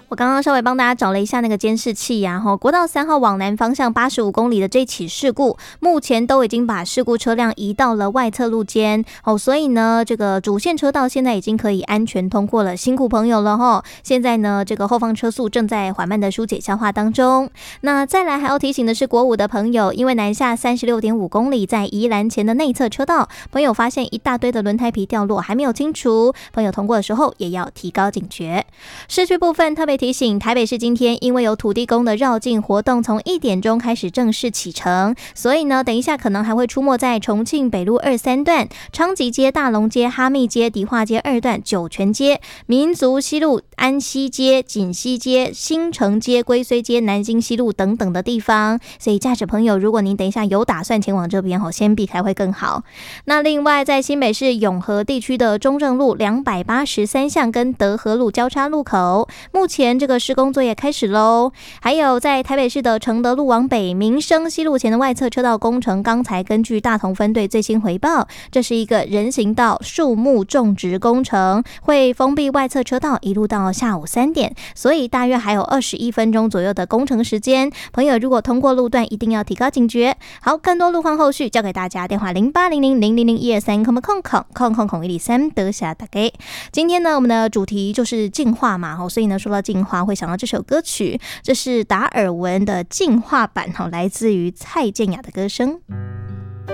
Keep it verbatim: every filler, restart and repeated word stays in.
我刚刚稍微帮大家找了一下那个监视器呀、啊，国道三号往南方向八十五公里的这起事故，目前都已经把事故车辆移到了外侧路肩哦，所以呢，这个主线车道现在已经可以安全通过了，辛苦朋友了哈。现在呢，这个后方车速正在缓慢的疏解消化当中。那再来还要提醒的是，国五的朋友，因为南下三十六点五公里，在宜兰前的内侧车道，朋友发现一大堆的轮胎皮掉落，还没有清除，朋友通过的时候也要提高警觉。市区部分特别提醒，台北市今天因为有土地公的绕境活动，从一点钟开始正式启程，所以呢，等一下可能还会出没在重庆北路二三段、昌吉街、大龙街、哈密街、迪化街二段、酒泉街、民族西路、安西街、锦西街、新城街、龟虽街、南京西路等等的地方。所以驾驶朋友，如果您等一下有打算前往这边，先避开会更好。那另外，在新北市永和地区的中正路两百八十三巷跟德和路交叉路口，目前这个施工作业开始喽。还有在台北市的承德路往北民生西路前的外侧车道工程，刚才根据大同分队最新回报，这是一个人行道树木种植工程，会封闭外侧车道一路到下午三点，所以大约还有二十一分钟左右的工程时间。朋友如果通过路段，一定要提高警觉。好，更多路况后续交给大家，电话零八零零零零零一二三空空空空空空一里三得下大概。今天呢，我们的主题就是进化嘛，所以呢，说到进化会想到这首歌曲，这是达尔文的进化版，来自于蔡健雅的歌声。